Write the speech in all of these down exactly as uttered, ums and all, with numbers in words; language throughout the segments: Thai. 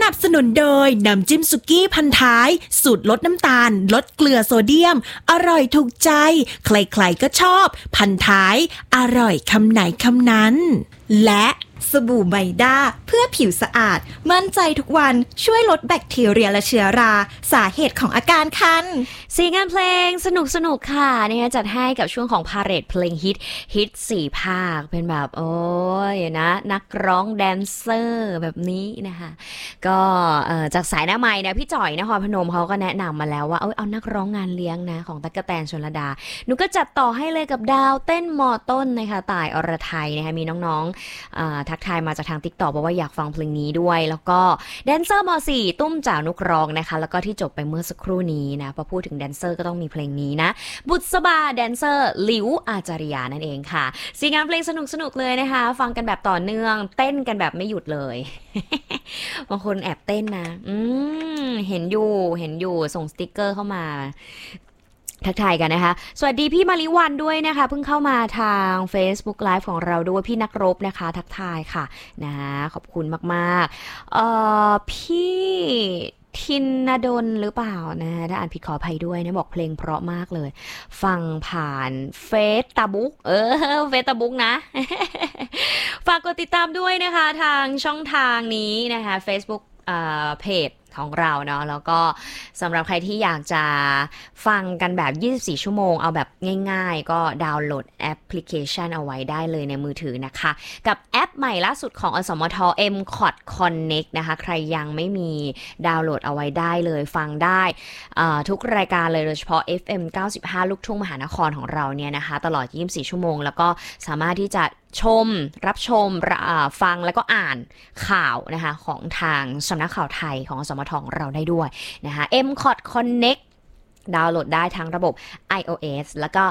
นับสนุนโดยน้ำจิ้มสุกี้พันท้ายสูตรลดน้ำตาลลดเกลือโซเดียมอร่อยถูกใจใครๆก็ชอบพันท้ายอร่อยคำไหนคำนั้นและสบู่ไบด้าเพื่อผิวสะอาดมั่นใจทุกวันช่วยลดแบคทีเรียและเชื้อราสาเหตุของอาการคันสีงานเพลงสนุกสนุกค่ะเนี่ยจัดให้กับช่วงของพาเหรดเพลงฮิตฮิตสี่ภาคเป็นแบบโอ้ยนะนักร้องแดนเซอร์แบบนี้นะคะก็จากสายหน้าไม้นะพี่จ่อยนครพนมเขาก็แนะนำมาแล้วว่าเอาเอานักร้องงานเลี้ยงนะของตั๊กแตนชลดาหนูก็จัดต่อให้เลยกับดาวเต้นมอต้นนะคะต่ายอรไทยนะคะมีน้องๆทักทายมาจากทาง TikTok บอกว่าอยากฟังเพลงนี้ด้วยแล้วก็แดนเซอร์ม.สี่ ตุ้มจ่านุกร้องนะคะแล้วก็ที่จบไปเมื่อสักครู่นี้นะพอพูดถึงแดนเซอร์ก็ต้องมีเพลงนี้นะบุษบาแดนเซอร์หลิวอาจาริยานั่นเองค่ะสีงานเพลงสนุกๆเลยนะคะฟังกันแบบต่อเนื่องเต้นกันแบบไม่หยุดเลย บางคนแอบเต้นนะอืมเห็นอยู่เห็นอยู่ส่งสติ๊กเกอร์เข้ามาทักทายกันนะคะสวัสดีพี่มาริวันด้วยนะคะเพิ่งเข้ามาทาง Facebook Live ของเราด้วยพี่นักรบนะคะทักทายค่ะนะขอบคุณมากๆเอ่อพี่ทินนดลหรือเปล่านะถ้าอ่านผิดขออภัยด้วยนะบอกเพลงเพราะมากเลยฟังผ่านเฟซตาบุ๊กเออเฟซตาบุ๊กนะ ฝากกดติดตามด้วยนะคะทางช่องทางนี้นะคะ Facebook เอ่อเพจของเราเนาะแล้วก็สำหรับใครที่อยากจะฟังกันแบบยี่สิบสี่ชั่วโมงเอาแบบง่ายๆก็ดาวน์โหลดแอปพลิเคชันเอาไว้ได้เลยในมือถือนะคะกับแอปใหม่ล่าสุดของอสมท เอ็ม คอท Connect นะคะใครยังไม่มีดาวน์โหลดเอาไว้ได้เลยฟังได้ทุกรายการเลยโดยเฉพาะ เอฟ เอ็ม เก้าสิบห้า ลูกทุ่งมหานครของเราเนี่ยนะคะตลอดยี่สิบสี่ชั่วโมงแล้วก็สามารถที่จะชมรับชมฟังแล้วก็อ่านข่าวนะคะของทางสำนักข่าวไทยของอสมทของเราได้ด้วยนะคะ เอ็ม คอท Connect ดาวน์โหลดได้ทั้งระบบ iOS แล้วก็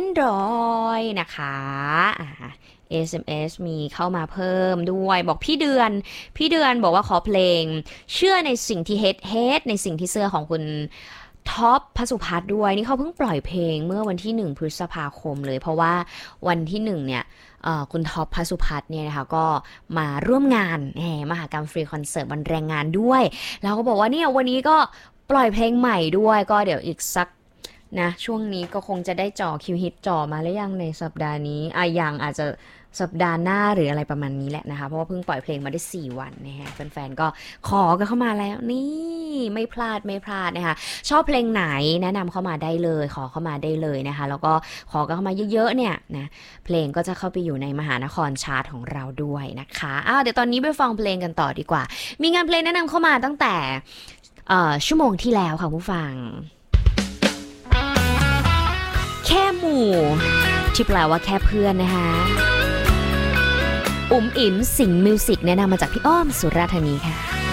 Android นะคะ เอส เอ็ม เอส มีเข้ามาเพิ่มด้วยบอกพี่เดือนพี่เดือนบอกว่าขอเพลงเชื่อในสิ่งที่เฮดเฮดในสิ่งที่เสื้อของคุณท็อปพสุพัฒน์ด้วยนี่เขาเพิ่งปล่อยเพลงเมื่อวันที่หนึ่งพฤษภาคมเลยเพราะว่าวันที่หนึ่งเนี่ยคุณท็อปพสุพัฒน์เนี่ยนะคะก็มาร่วมงานแหมมหกรรมฟรีคอนเสิร์ตวันแรงงานด้วยแล้วก็บอกว่าเนี่ยวันนี้ก็ปล่อยเพลงใหม่ด้วยก็เดี๋ยวอีกสักนะช่วงนี้ก็คงจะได้จ่อคิวฮิตจ่อมาแล้วยังในสัปดาห์นี้อ่ะยังอาจจะสัปดาห์หน้าหรืออะไรประมาณนี้แหละนะคะเพราะว่าเพิ่งปล่อยเพลงมาได้สี่วันนะฮะแฟนๆก็ขอกันเข้ามาแล้วนี่ไม่พลาดไม่พลาดนะคะชอบเพลงไหนแนะนำเข้ามาได้เลยขอเข้ามาได้เลยนะคะแล้วก็ขอกันเข้ามาเยอะๆเนี่ยนะเพลงก็จะเข้าไปอยู่ในมหานครชาร์ตของเราด้วยนะคะอ้าวเดี๋ยวตอนนี้ไปฟังเพลงกันต่อดีกว่ามีงานเพลงแนะนำเข้ามาตั้งแต่ชั่วโมงที่แล้วค่ะผู้ฟังแค่หมู่ที่แปลว่าแค่เพื่อนนะคะอุ๋มอิ๋มสิงห์มิวสิกแนะนำมาจากพี่อ้อมสุราษฎร์ธานีค่ะ